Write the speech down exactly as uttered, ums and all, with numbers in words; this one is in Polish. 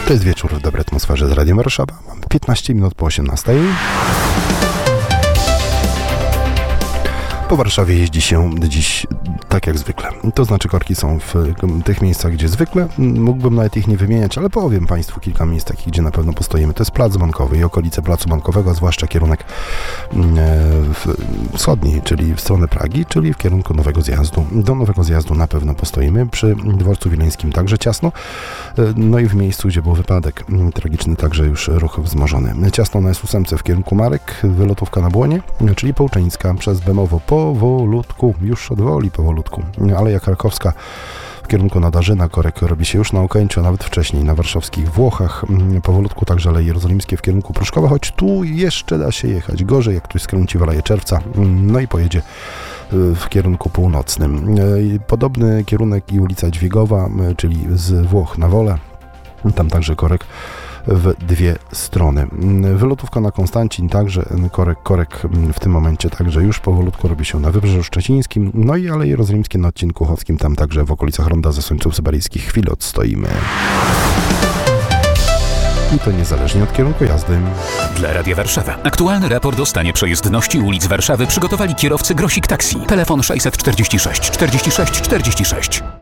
To jest wieczór w dobrej atmosferze z Radiem Warszawa. Mamy piętnaście minut po osiemnastej. Po Warszawie jeździ się dziś tak jak zwykle. To znaczy korki są w tych miejscach, gdzie zwykle. Mógłbym nawet ich nie wymieniać, ale powiem Państwu kilka miejsc takich, gdzie na pewno postoimy. To jest Plac Bankowy i okolice Placu Bankowego, zwłaszcza kierunek wschodni, czyli w stronę Pragi, czyli w kierunku Nowego Zjazdu. Do Nowego Zjazdu na pewno postoimy. Przy Dworcu Wileńskim także ciasno. No i w miejscu, gdzie był wypadek tragiczny, także już ruch wzmożony. Ciasno na S ósem w kierunku Marek, wylotówka na Błonie, czyli Połczeńska przez Bemowo powolutku, już od woli powolutku. Aleja Krakowska w kierunku Nadarzyna, korek robi się już na Okęciu, a nawet wcześniej na warszawskich Włochach. Powolutku także Aleje Jerozolimskie w kierunku Pruszkowa, choć tu jeszcze da się jechać gorzej, jak ktoś skręci w Aleje Czerwca, no i pojedzie w kierunku północnym. Podobny kierunek i ulica Dźwigowa, czyli z Włoch na Wolę. Tam także korek w dwie strony. Wylotówka na Konstancin, także korek, korek w tym momencie także już powolutku robi się na Wybrzeżu Szczecińskim, no i Aleje Jerozolimskie na odcinku Chockim, tam także w okolicach Ronda Zasłońców Syberyjskich chwilę odstoimy. I to niezależnie od kierunku jazdy. Dla Radia Warszawa aktualny raport o stanie przejezdności ulic Warszawy przygotowali kierowcy Grosik Taxi. Telefon sześćset czterdzieści sześć czterdzieści sześć czterdzieści sześć.